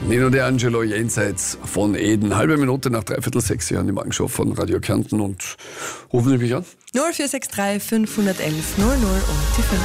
Nino D'Angelo jenseits von Eden. Halbe Minute nach 5:45 Sie hören die Morgenshow von Radio Kärnten und rufen Sie mich an. 0463 511 00 und die 5.